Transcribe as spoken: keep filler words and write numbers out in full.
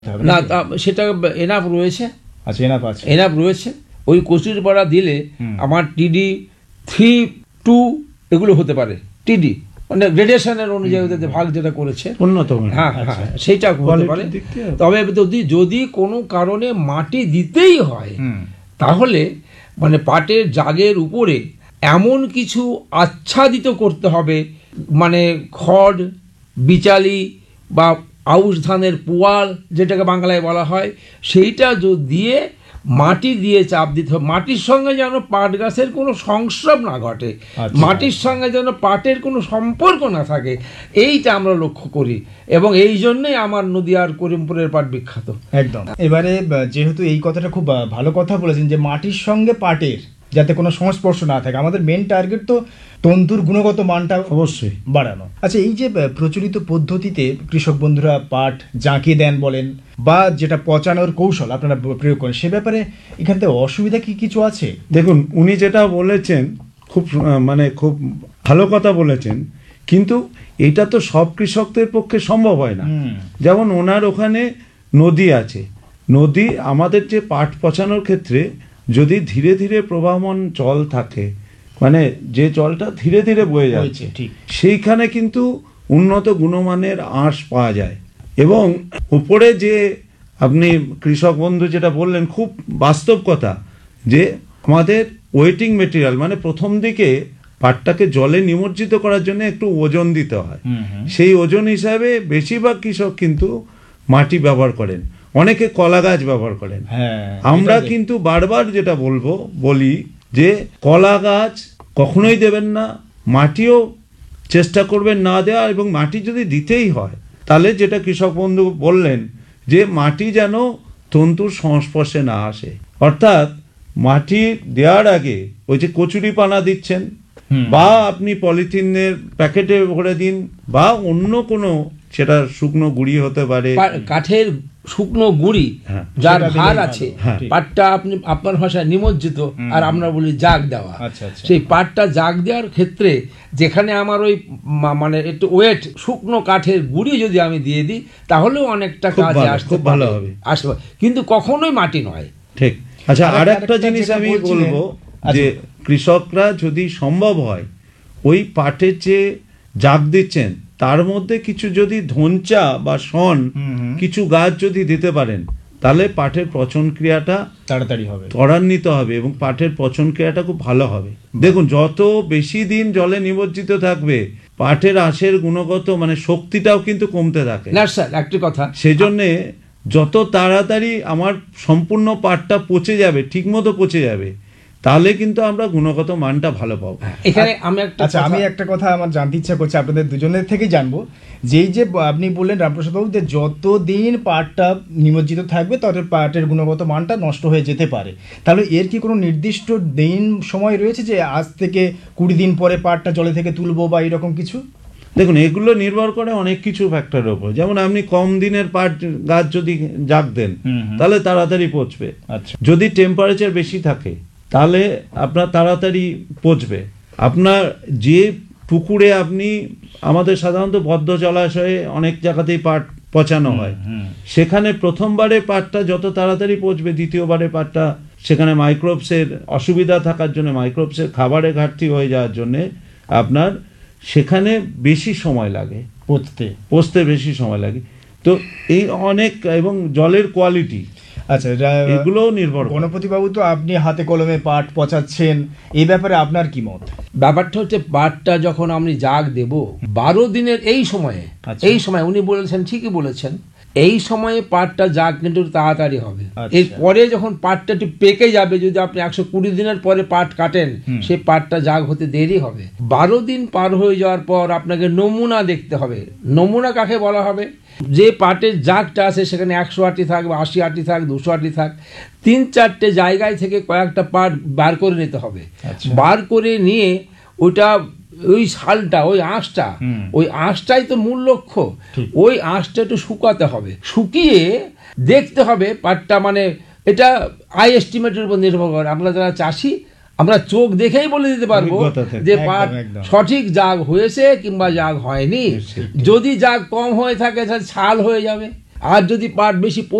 না সেটা এনাফ রয়েছে। আচ্ছা, এনাফ আছে, এনাফ রয়েছে। ওই কচুরিপানা দিলে আমার টিডি থ্রি টু এগুলো হতে পারে। টিডি মানে রেডিয়েশনের অনুযায়ী ভাগ যেটা করেছে উন্নত, হ্যাঁ হ্যাঁ সেইটা হতে পারে। তবে যদি যদি কোনো কারণে মাটি দিতেই হয় তাহলে মানে পাটের জাগের উপরে এমন কিছু আচ্ছাদিত করতে হবে, মানে খড়, বিচালি বা আউশ ধানের পোয়াল যেটাকে বাংলায় বলা হয়, সেইটা দিয়ে মাটি দিয়ে চাপ দিতে হবে। মাটির সঙ্গে যেন পাট গাছের কোনো সংস্রব না ঘটে, মাটির সঙ্গে যেন পাটের কোনো সম্পর্ক না থাকে, এইটা আমরা লক্ষ্য করি এবং এই জন্যই আমার নদীয়ার করিমপুরের পাট বিখ্যাত। একদম। এবারে যেহেতু এই কথাটা খুব ভালো কথা বলেছেন যে মাটির সঙ্গে পাটের যাতে কোনো সংস্পর্শ না থাকে, আমাদের মেন টার্গেট তো তন্তুর গুণগত মানটা অবশ্যই বাড়ানো। আচ্ছা, এই যে প্রচলিত পদ্ধতিতে কৃষক বন্ধুরা পাট জাঁকিয়ে দেন বলেন বা যেটা পচানোর কৌশল আপনারা প্রয়োগ করেন, সে ব্যাপারে এখান থেকে অসুবিধা কি কিছু আছে? দেখুন, উনি যেটা বলেছেন খুব মানে খুব ভালো কথা বলেছেন, কিন্তু এটা তো সব কৃষকদের পক্ষে সম্ভব হয় না। যেমন ওনার ওখানে নদী আছে, নদী আমাদের যে পাট পচানোর ক্ষেত্রে যদি ধীরে ধীরে প্রবাহমান জল থাকে, মানে যে জলটা ধীরে ধীরে বয়ে যাচ্ছে, সেইখানে কিন্তু উন্নত গুণমানের আঁশ পাওয়া যায়। এবং উপরে যে আপনি কৃষক বন্ধু যেটা বললেন খুব বাস্তব কথা, যে আমাদের ওয়েটিং মেটেরিয়াল মানে প্রথম দিকে পাটটাকে জলে নিমজ্জিত করার জন্য একটু ওজন দিতে হয়, সেই ওজন হিসাবে বেশিরভাগ কৃষক কিন্তু মাটি ব্যবহার করেন, অনেকে কলা গাছ ব্যবহার করেন। আমরা কিন্তু বারবার যেটা বলবো বলি যে কলা গাছ কখনোই দেবেন না, মাটিও চেষ্টা করবেন না দেওয়া, এবং মাটি যদি দিতেই হয় তাহলে যেটা কৃষক বন্ধু বললেন যে মাটি যেন তন্তুর সংস্পর্শে না আসে, অর্থাৎ মাটি দেওয়ার আগে ওই যে কচুরি পানা দিচ্ছেন বা আপনি পলিথিনের প্যাকেটে ভরে দিন বা অন্য কোনো, সেটা শুকনো গুঁড়ি হতে পারে, কাঠের শুকনো গুঁড়ি যার ভার আছে, পাটটা আপনি আপনার ভাষায় নিমজ্জিত আর আমরা বলি জাগ দেওয়া। সেই পাটটা জাগ দেওয়ার ক্ষেত্রে যেখানে আমার ওই মানে একটু ওয়েট শুকনো কাঠের গুঁড়ি যদি আমি দিয়ে দিই তাহলেও অনেকটা কাজে আসতে ভালো হবে, আসবে, কিন্তু কখনোই মাটি নয়। ঠিক। আচ্ছা, আর একটা জিনিস আমি বলবো যে কৃষকরা যদি সম্ভব হয় ওই পাটের যে জাগ দিচ্ছেন তার মধ্যে কিছু যদি ধনচা বা শন কিছু গাছ যদি দিতে পারেন তাহলে পাটের পচন ক্রিয়াটা তাড়াতাড়ি হবে, ত্বরান্বিত হবে এবং পাটের পচন ক্রিয়াটা খুব ভালো হবে। দেখুন, যত বেশি দিন জলে নিমজ্জিত থাকবে পাটের আঁশের গুণগত মানে শক্তিটাও কিন্তু কমতে থাকে। না স্যার, একটা কথা, সেজন্যে যত তাড়াতাড়ি আমার সম্পূর্ণ পাটটা পচে যাবে, ঠিক মতো পচে যাবে, তাহলে কিন্তু আমরা গুণগত মানটা ভালো পাবো। এখানে আমি একটা আচ্ছা আমি একটা কথা আমার জানতে ইচ্ছা করছে, আপনাদের দুজনের থেকে জানবো, যেই যে আপনি বললেন রামপ্রসাদ বাবু যে যতদিন পাটটা নিমজ্জিত থাকবে তত পাটের গুণগত মানটা নষ্ট হয়ে যেতে পারে, তাহলে এর কি কোনো নির্দিষ্ট দিন সময় রয়েছে যে আজ থেকে কুড়ি দিন পরে পাটটা জলে থেকে তুলবো বা এরকম কিছু? দেখুন, এগুলো নির্ভর করে অনেক কিছু ফ্যাক্টরের উপর। যেমন আপনি কম দিনের পাট গাছ যদি জাগ দেন তাহলে তাড়াতাড়ি পচবে, যদি টেম্পারেচার বেশি থাকে তাহলে আপনার তাড়াতাড়ি পচবে। আপনার যে পুকুরে আপনি, আমাদের সাধারণত বদ্ধ জলাশয়ে অনেক জায়গাতেই পাট পচানো হয়, সেখানে প্রথমবারে পাটটা যত তাড়াতাড়ি পচবে, দ্বিতীয়বারে পাটটা সেখানে মাইক্রোবসের অসুবিধা থাকার জন্য, মাইক্রোবসের খাবারের ঘাটতি হয়ে যাওয়ার জন্যে আপনার সেখানে বেশি সময় লাগে পচতে পচতে বেশি সময় লাগে। তো এই অনেক, এবং জলের কোয়ালিটি, আচ্ছা এগুলো নির্ভর। গণপতি বাবু, তো আপনি হাতে কলমে পাট পচাচ্ছেন, এই ব্যাপারে আপনার কি মত? ব্যাপারটা হচ্ছে পাটটা যখন আমি জাগ দেব বারো দিনের এই সময়ে, এই সময় উনি বলেছেন, ঠিকই বলেছেন, এই সময়ে পাটটা জাগ কিন্তু তাড়াতাড়ি হবে। এরপরে যখন পাটটা একটু পেকে যাবে, যদি আপনি একশো কুড়ি দিনের পরে পাট কাটেন সেই পাটটা জাগ হতে দেরি হবে। বারো দিন পার হয়ে যাওয়ার পর আপনাকে নমুনা দেখতে হবে। নমুনা কাকে বলা হবে? যে পাটের জাগটা আছে সেখানে একশো আটি থাক বা আশি আটি থাক, দুশো আটি থাক, তিন চারটে জায়গায় থেকে কয়েকটা পাট বার করে নিতে হবে। বার করে নিয়ে ওইটা ওই শালটা, ওই আঁশটা, ওই আঁশটাই তো মূল লক্ষ্য। ওই আঁশটা একটু শুকাতে হবে, শুকিয়ে দেখতে হবে পাটটা, মানে এটা আই এস্টিমেটের উপর নির্ভর করে। আমরা যারা চাষি আমরা চোখ দেখেই বলে দিতে পারবো যে পাট সঠিক জাগ হয়েছে কিংবা জাগ হয়নি। যদি জাগ কম হয়ে থাকে তাহলে ছাল হয়ে যাবে, আর যদি পাট বেশি